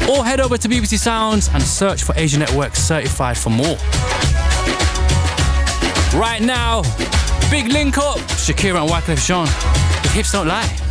Or head over to BBC Sounds and search for Asia Network Certified for more. Right now, big link up, Shakira and Wyclef Jean with Hips Don't Lie.